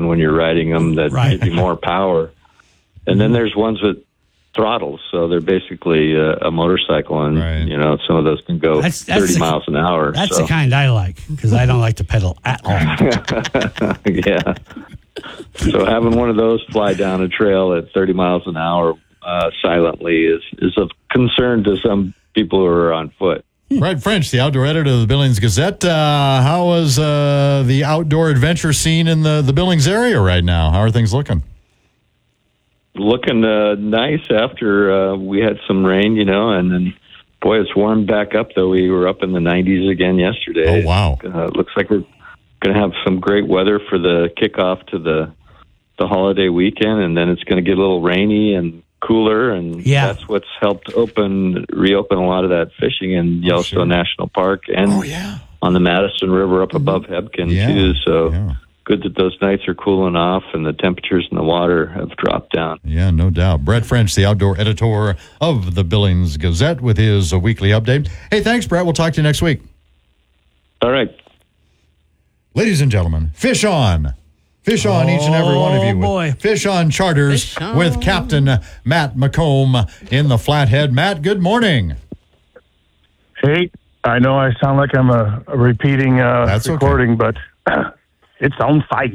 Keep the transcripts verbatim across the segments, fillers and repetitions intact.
can when you're riding them that Right. give you more power. And then there's ones with throttles, so they're basically uh, a motorcycle, and Right. you know some of those can go That's- that's thirty the- miles an hour. That's so. the kind I like because I don't like to pedal at all. Yeah. So having one of those fly down a trail at thirty miles an hour uh, silently is is of concern to some people who are on foot. Brett French, the outdoor editor of the Billings Gazette. Uh, how is uh, the outdoor adventure scene in the, the Billings area right now? How are things looking? Looking uh, nice after uh, we had some rain, you know, and then, boy, it's warmed back up, though. We were up in the nineties again yesterday. Oh, wow. Uh, it looks like we're going to have some great weather for the kickoff to the the holiday weekend, and then it's going to get a little rainy and cooler, and Yeah. that's what's helped open reopen a lot of that fishing in Yellowstone sure. National Park and Oh, yeah. on the Madison River up above Hebgen, Yeah. too. So Yeah. good that those nights are cooling off and the temperatures in the water have dropped down. Yeah, no doubt. Brett French, the outdoor editor of the Billings Gazette, with his uh, weekly update. Hey, thanks, Brett. We'll talk to you next week. All right. Ladies and gentlemen, Fish On. Fish On, each and every one of you. Oh, boy. With Fish On Charters Fish on. with Captain Matt McComb in the Flathead. Matt, good morning. Hey, I know I sound like I'm a, a repeating uh, That's okay. recording, but it's on fire.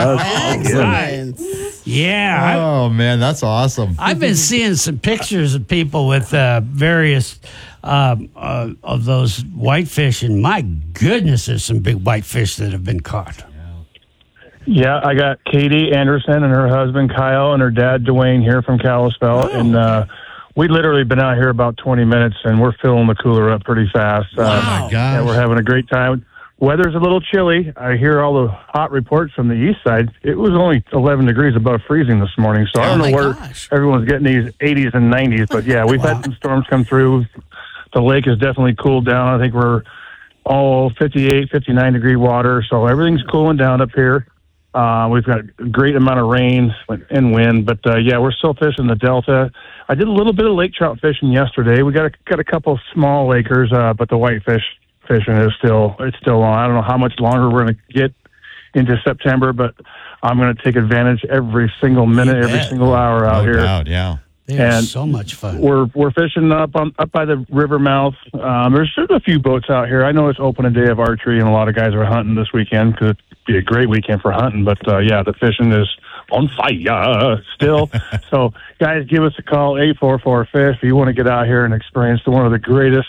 Excellent. Yeah, I, Oh, man, that's awesome. I've been seeing some pictures of people with uh, various um, uh, of those whitefish, and my goodness, there's some big whitefish that have been caught. Yeah, I got Katie Anderson and her husband Kyle and her dad Dwayne here from Kalispell, Oh, and uh, we literally been out here about twenty minutes, and we're filling the cooler up pretty fast. Uh, Wow. Oh, my gosh. Yeah, we're having a great time. Weather's a little chilly. I hear all the hot reports from the east side. It was only eleven degrees above freezing this morning, so I Oh, don't know my where gosh. everyone's getting these eighties and nineties. But yeah, we've had some storms come through. The lake has definitely cooled down. I think we're all fifty-eight, fifty-nine degree water, so everything's cooling down up here. Uh, we've got a great amount of rain and wind, but uh, yeah, we're still fishing the Delta. I did a little bit of lake trout fishing yesterday. We got a, got a couple of small lakers, uh, but the whitefish fishing is still it's still on. I don't know how much longer we're going to get into September, but I'm going to take advantage every single minute, You every bet. single hour out No here. doubt, yeah. They are And so much fun. We're we're fishing up on up by the river mouth. Um, there's just a few boats out here. I know it's opening day of archery, and a lot of guys are hunting this weekend because it'd be a great weekend for hunting. But uh, yeah, the fishing is on fire still. So guys, give us a call eight four four fish if you want to get out here and experience one of the greatest.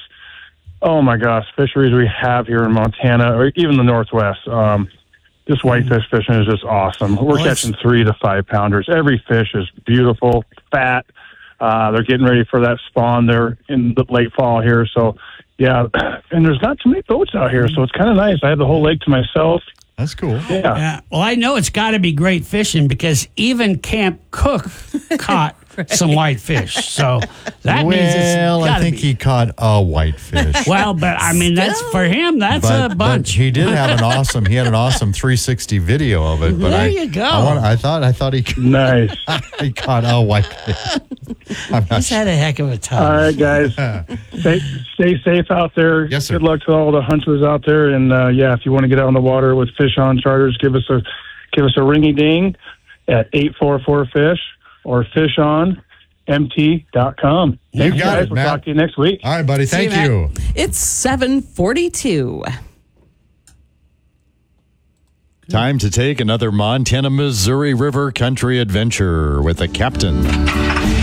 Oh my gosh, fisheries we have here in Montana or even the Northwest. Um, this whitefish fishing is just awesome. We're Well, it's- catching three to five pounders. Every fish is beautiful, fat. Uh, they're getting ready for that spawn there in the late fall here. So, yeah, and there's not too many boats out here, so it's kind of nice. I have the whole lake to myself. That's cool. Yeah. Yeah. Well, I know it's got to be great fishing because even Camp Cook caught some whitefish. So that means it's Well, I gotta think be. he caught a whitefish. Well, but I mean, that's for him. That's but, a but bunch. he did have an awesome. He had an awesome three sixty video of it. But There I, you go. I, want, I thought. I thought he Nice. he caught a whitefish. I'm not He's sure. had a heck of a time. All right, guys. Stay, stay safe out there. Yes, sir. Good luck to all the hunters out there. And, uh, yeah, if you want to get out on the water with Fish On Charters, give us a give us a ringy ding at eight four four fish or fish on m t dot com. Thanks, got guys. it, We'll Matt. talk to you next week. All right, buddy. See you, Thank Matt. you. It's seven forty-two. Time to take another Montana Missouri River country adventure with the captain.